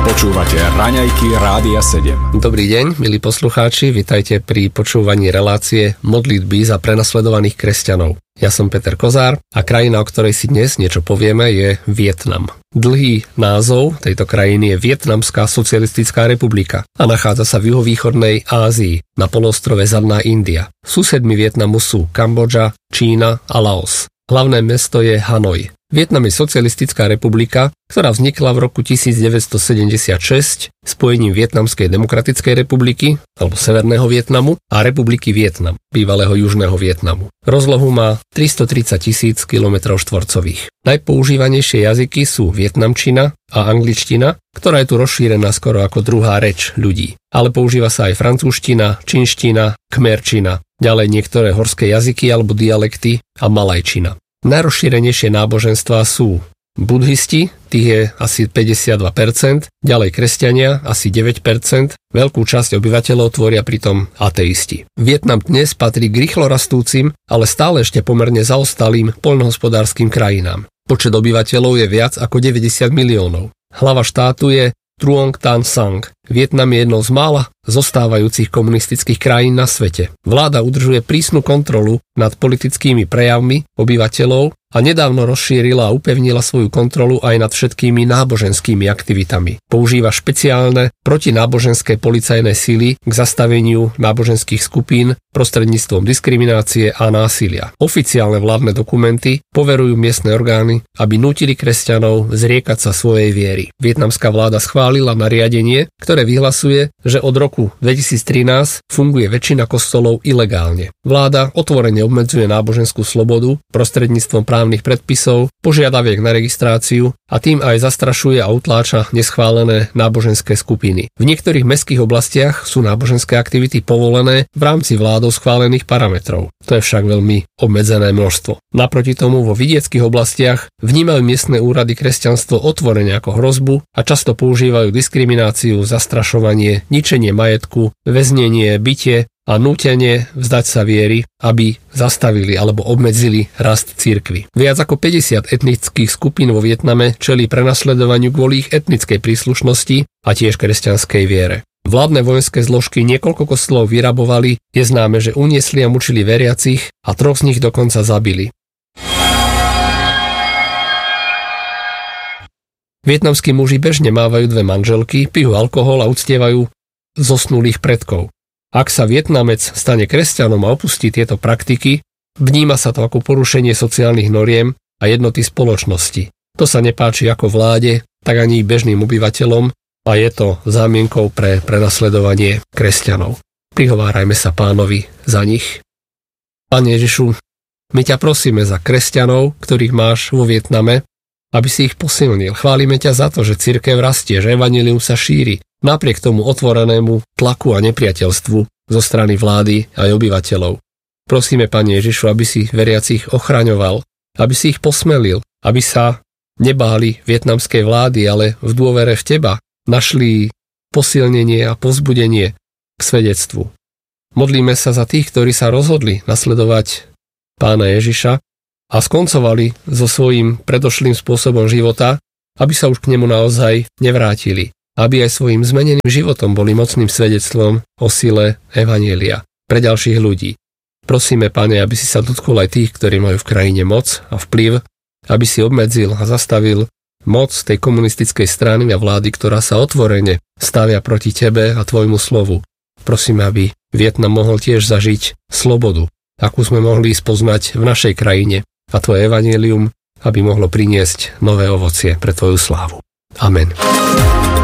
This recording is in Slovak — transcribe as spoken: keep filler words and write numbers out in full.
Počúvate Raňajky Rádia sedem. Dobrý deň, milí poslucháči, vitajte pri počúvaní relácie Modlitby za prenasledovaných kresťanov. Ja som Peter Kozár a krajina, o ktorej si dnes niečo povieme, je Vietnam. Dlhý názov tejto krajiny je Vietnamská socialistická republika a nachádza sa v juhovýchodnej Ázii, na poloostrove Zadná India. Susedmi Vietnamu sú Kambodža, Čína a Laos. Hlavné mesto je Hanoj. Vietnam je socialistická republika, ktorá vznikla v roku devätnásťsedemdesiatšesť spojením Vietnamskej demokratickej republiky, alebo Severného Vietnamu, a republiky Vietnam, bývalého Južného Vietnamu. Rozlohu má tristotridsať tisíc kilometrov štvorcových. Najpoužívanejšie jazyky sú vietnamčina a angličtina, ktorá je tu rozšírená skoro ako druhá reč ľudí. Ale používa sa aj francúzština, čínština, kmerčina, ďalej niektoré horské jazyky alebo dialekty a malajčina. Najrozšírenejšie náboženstvá sú budhisti, tých je asi päťdesiatdva percent, ďalej kresťania asi deväť percent, veľkú časť obyvateľov tvoria pritom ateisti. Vietnam dnes patrí k rýchlo rastúcim, ale stále ešte pomerne zaostalým poľnohospodárskym krajinám. Počet obyvateľov je viac ako deväťdesiat miliónov. Hlava štátu je Truong Tan Sang. Vietnam je jednou z mála zostávajúcich komunistických krajín na svete. Vláda udržuje prísnu kontrolu nad politickými prejavmi obyvateľov a nedávno rozšírila a upevnila svoju kontrolu aj nad všetkými náboženskými aktivitami. Používa špeciálne protináboženské policajné sily k zastaveniu náboženských skupín prostredníctvom diskriminácie a násilia. Oficiálne vládne dokumenty poverujú miestne orgány, aby nútili kresťanov zriekať sa svojej viery. Vietnamská vláda schválila nariadenie, ktoré vyhlasuje, že od roku dvetisíctrinásť funguje väčšina kostolov ilegálne. Vláda otvorene obmedzuje náboženskú slobodu prostredníctvom právnych predpisov, požiadaviek na registráciu a tým aj zastrašuje a utláča neschválené náboženské skupiny. V niektorých mestských oblastiach sú náboženské aktivity povolené v rámci vládou schválených parametrov. To je však veľmi obmedzené množstvo. Naproti tomu vo vidieckych oblastiach vnímajú miestne úrady kresťanstvo otvorene ako hrozbu a často používajú diskrimináciu, zastrašovanie, ničenie majetku, väznenie, bitie a nútenie vzdať sa viery, aby zastavili alebo obmedzili rast cirkvi. Viac ako päťdesiat etnických skupín vo Vietname čelí prenasledovaniu kvôli ich etnickej príslušnosti a tiež kresťanskej viere. Vládne vojenské zložky niekoľko kostolov vyrabovali, je známe, že uniesli a mučili veriacich a troch z nich dokonca zabili. Vietnamskí muži bežne mávajú dve manželky, pijú alkohol a uctievajú zosnulých predkov. Ak sa Vietnamec stane kresťanom a opustí tieto praktiky, vníma sa to ako porušenie sociálnych noriem a jednoty spoločnosti. To sa nepáči ako vláde, tak ani bežným obyvateľom a je to zámienkou pre prenasledovanie kresťanov. Prihovárajme sa Pánovi za nich. Pane Ježišu, my ťa prosíme za kresťanov, ktorých máš vo Vietname, aby si ich posilnil. Chválime ťa za to, že cirkev rastie, že evanjelium sa šíri, napriek tomu otvorenému tlaku a nepriateľstvu zo strany vlády aj obyvateľov. Prosíme, Pane Ježišu, aby si veriacich ochraňoval, aby si ich posmelil, aby sa nebáli vietnamskej vlády, ale v dôvere v teba našli posilnenie a povzbudenie k svedectvu. Modlíme sa za tých, ktorí sa rozhodli nasledovať Pána Ježiša a skoncovali so svojím predošlým spôsobom života, aby sa už k nemu naozaj nevrátili, aby aj svojim zmeneným životom boli mocným svedectvom o sile evanjelia pre ďalších ľudí. Prosíme, Pane, aby si sa dotkol aj tých, ktorí majú v krajine moc a vplyv, aby si obmedzil a zastavil moc tej komunistickej strany a vlády, ktorá sa otvorene stavia proti tebe a tvojmu slovu. Prosíme, aby Vietnam mohol tiež zažiť slobodu, akú sme mohli spoznať v našej krajine, a tvoje evanjelium, aby mohlo priniesť nové ovocie pre tvoju slávu. Amen.